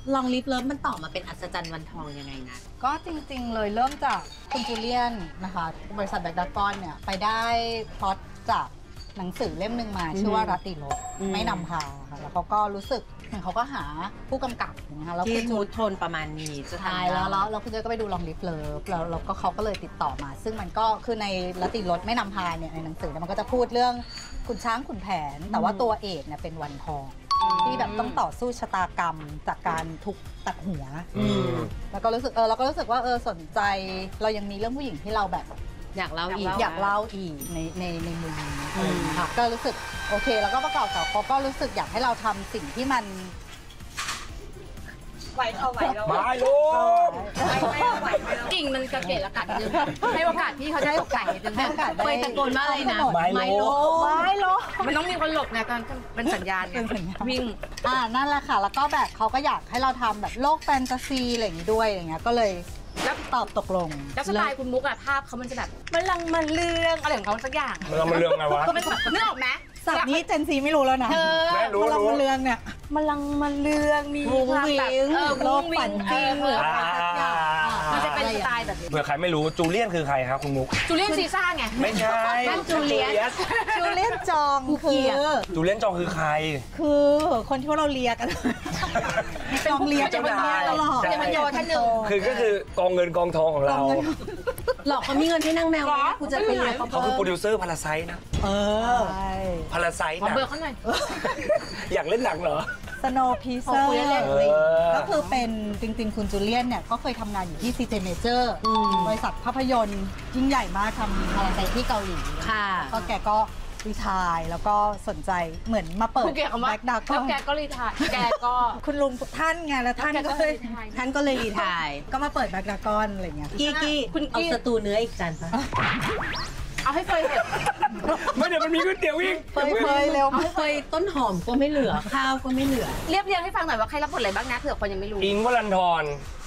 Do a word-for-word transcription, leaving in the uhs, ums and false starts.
ลองลิฟเลิฟมันต่อมาเป็นอัศจรรย์วันทองยังไงนะก็จริงๆเลยเริ่มจากคุณจูเลียนนะคะบริษัทแบล็กดากอนเนี่ยไปได้พล็อตจากหนังสือเล่มหนึ่งมาชื่อว่ารัตติรสไม่นำพาค่ะแล้วเขาก็รู้สึกเหมือนเขาก็หาผู้กำกับนะคะแล้วที่มูทโทนประมาณนี้จะทำแล้วแล้วแล้วคุณเจ้ก็ไปดูลองลิฟเลิฟแล้วแล้วก็เขาก็เลยติดต่อมา ซึ่งมันก็คือในรัตติรสไม่นำพาเนี่ยในหนังสือมันก็จะพูดเรื่องขุนช้างขุนแผนแต่ว่าตัวเอกเนี่ยเป็นวันทองที่แบบต้องต่อสู้ชะตากรรมจากการถูกตัดหัวแล้วก็รู้สึกเออเราก็รู้สึกว่าเออสนใจเรายังมีเรื่องผู้หญิงที่เราแบบอยากเล่าอีกอยากเล่าอีกในในในมุมนี้ค่ะก็รู้สึกโอเคแล้วก็ประกอบกับเขาก็รู้สึกอยากให้เราทำสิ่งที่มันไหวเอาไหวเราไม่รู้ไม่ไม่ไหวจริงมันกระเกะระกัดนึงให้โอกาสพี่เขาได้โอกาสนึงให้โอกาสเคยตะโกนว่าอะไรนะไม่รู้ไม่รู้มันต้องมีคนหลบนะการเป็นสัญญาณวิ่งอ่านั่นแหละค่ะแล้วก็แบบเขาก็อยากให้เราทำแบบโลกแฟนตาซีอะไรอย่างนี้ด้วยอย่างเงี้ยก็เลยแล้วตอบตกลงแล้วสไตล์คุณมุกอะภาพเขามันจะแบบมันลังมันเลืองอะไรของเขาสักอย่างมันลังมันเลืองไงวะก็เป็นแบบนึกออกไหมสับนี้เจนซีไม่รู้แล้วนะแม่รู้รู้มันเลืองเนี่ยมันลังมันเลืองมีความแบบเออโลกฝันจริงเหรอมันจะเป็นสไตล์แบบนี้เผื่อใครไม่รู้จูเลียนคือใครครับคุณมุกจูเลียนซีซ่าไงไม่ใช่นั่นจูเลียนจูเลียนจองคือจูเลียนจองคือใครคือคนที่เราเลียกันจองเลียจะเป็นเลียตลอดจะเป็นโยท่านหนึ่งคือก็คือกองเงินกองทองของเราหลอกเขามีเงินให้นั่งแมวนะกูจะไปเลียเขาเขาคือโปรดิวเซอร์พาราไซต์นะเออพาราไซต์นะเบอร์เขาหน่อยอยากเล่นหนังเหรอสโนว์พีเซอร์ก็คือเป็นจริงๆคุณจูเลียนเนี่ยก็เคยทำงานอยู่ที่ ซี เจ Major บริษัทภาพยนตร์ยิ่งใหญ่มากทำอะไรไปที่เกาหลีค่ะก็แกก็รีทายแล้วก็สนใจเหมือนมาเปิดแบ็คดักแล้วแกก็รีทายแกก็คุณลุงท่านไงแล้วท่านก็เลยท่านก็เลยรีทายก็มาเปิดแบ็คดักอนอะไรเงี้ยกี้กี้คุณเอาสตูเนื้ออีกจานปะเอาให้เฟยเห็นไม่เดี๋ยวมันมีก๋วยเตี๋ยวอีกเฟยเฟยเร็วเฟยต้นหอมก็ไม่เหลือข้าวก็ไม่เหลือเรียบเรียงให้ฟังหน่อยว่าใครรับบทอะไรบ้างนะเผื่อคนยังไม่รู้อิงค์วรันธร